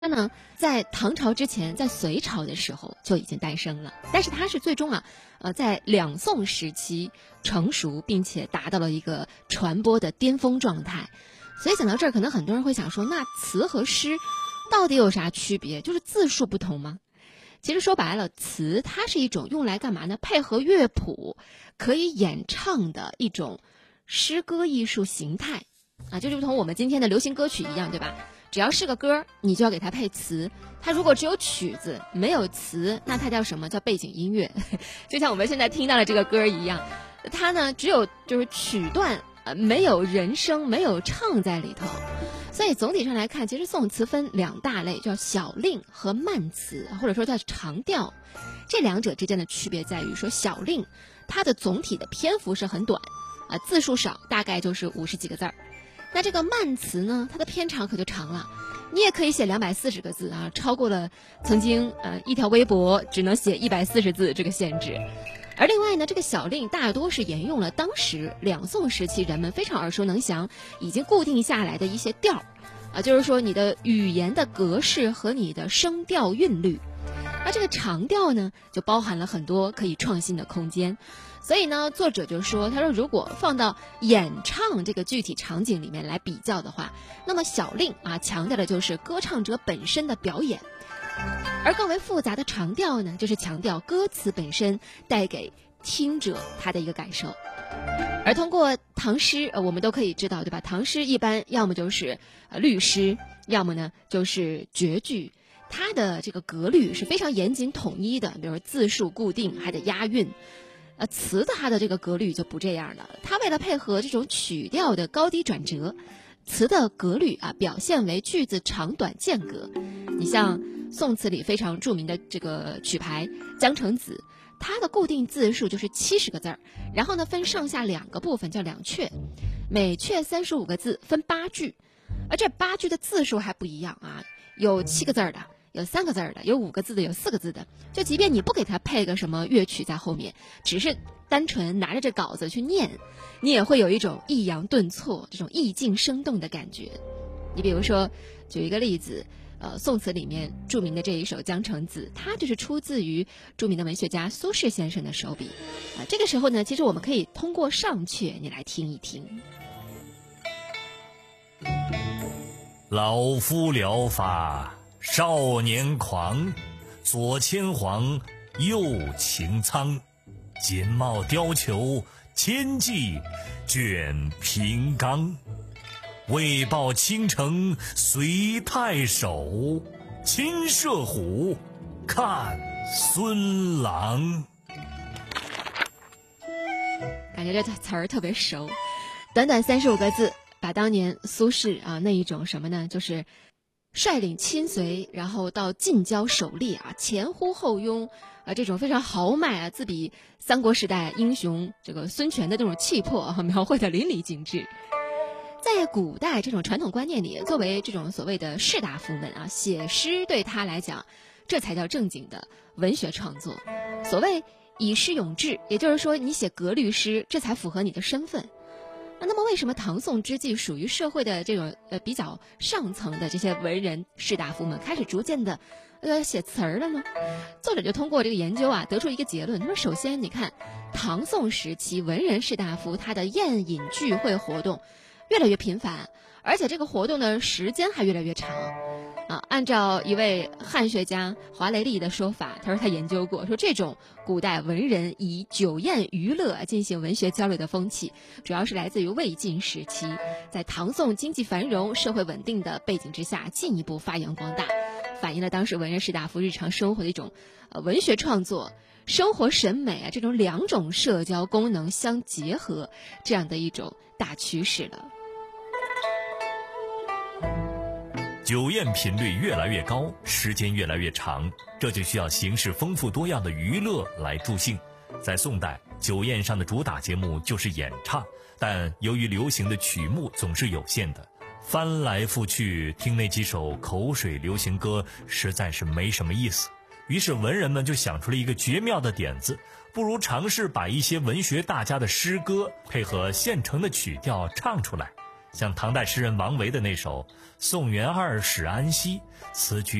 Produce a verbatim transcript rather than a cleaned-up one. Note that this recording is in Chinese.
它呢，在唐朝之前，在隋朝的时候就已经诞生了，但是它是最终啊，呃，在两宋时期成熟，并且达到了一个传播的巅峰状态。所以讲到这儿，可能很多人会想说，那词和诗到底有啥区别？就是字数不同吗？其实说白了，词它是一种用来干嘛呢？配合乐谱可以演唱的一种诗歌艺术形态啊，就如同我们今天的流行歌曲一样，对吧？只要是个歌，你就要给它配词。它如果只有曲子没有词，那它叫什么？叫背景音乐。就像我们现在听到的这个歌一样，它呢只有就是曲段，呃，没有人声，没有唱在里头。所以总体上来看，其实宋词分两大类，叫小令和慢词，或者说叫长调。这两者之间的区别在于说，小令它的总体的篇幅是很短，啊、呃，字数少，大概就是五十几个字儿。那这个慢词呢，它的篇长可就长了，你也可以写两百四十个字啊，超过了曾经呃一条微博只能写一百四十字这个限制。而另外呢，这个小令大多是沿用了当时两宋时期人们非常耳熟能详、已经固定下来的一些调啊，就是说你的语言的格式和你的声调韵律。而这个长调呢，就包含了很多可以创新的空间。所以呢，作者就说，他说如果放到演唱这个具体场景里面来比较的话，那么小令啊强调的就是歌唱者本身的表演，而更为复杂的长调呢，就是强调歌词本身带给听者他的一个感受。而通过唐诗，呃，我们都可以知道，对吧？唐诗一般要么就是呃律诗，要么呢就是绝句。它的这个格律是非常严谨统一的，比如字数固定，还得押韵。呃，词的它的这个格律就不这样了，它为了配合这种曲调的高低转折，词的格律啊表现为句子长短间隔。你像宋词里非常著名的这个曲牌《江城子》，它的固定字数就是七十个字儿，然后呢分上下两个部分叫两阙，每阙三十五个字，分八句，而这八句的字数还不一样啊，有七个字儿的。有三个字的，有五个字的，有四个字的。就即便你不给它配个什么乐曲在后面，只是单纯拿着这稿子去念，你也会有一种抑扬顿挫、这种意境生动的感觉。你比如说，举一个例子，呃，宋词里面著名的这一首《江城子》，它就是出自于著名的文学家苏轼先生的手笔。啊、呃，这个时候呢，其实我们可以通过上阙你来听一听。 老夫聊发少年狂，左牵黄，右擎苍，锦帽貂裘，千骑卷平冈。为报倾城随太守，亲射虎，看孙郎。 感觉这词儿特别熟，短短三十五个字，把当年苏轼啊那一种什么呢，就是率领亲随，然后到近郊狩猎啊，前呼后拥啊，这种非常豪迈啊，自比三国时代英雄这个孙权的这种气魄啊，描绘的淋漓尽致。在古代这种传统观念里，作为这种所谓的士大夫们啊，写诗对他来讲，这才叫正经的文学创作。所谓以诗咏志，也就是说你写格律诗，这才符合你的身份。那么为什么唐宋之际属于社会的这种呃比较上层的这些文人士大夫们开始逐渐的呃写词儿了呢？作者就通过这个研究啊得出一个结论，他说首先你看唐宋时期文人士大夫他的宴饮聚会活动越来越频繁，而且这个活动的时间还越来越长啊。按照一位汉学家华雷利的说法，他说他研究过，说这种古代文人以酒宴娱乐进行文学交流的风气，主要是来自于魏晋时期，在唐宋经济繁荣、社会稳定的背景之下进一步发扬光大，反映了当时文人士大夫日常生活的一种呃文学创作、生活审美啊这种两种社交功能相结合这样的一种大趋势了。 酒宴频率越来越高，时间越来越长，这就需要形式丰富多样的娱乐来助兴。在宋代，酒宴上的主打节目就是演唱，但由于流行的曲目总是有限的，翻来覆去听那几首口水流行歌实在是没什么意思。于是文人们就想出了一个绝妙的点子，不如尝试把一些文学大家的诗歌配合现成的曲调唱出来。 像唐代诗人王维的那首《送元二使安西》，词句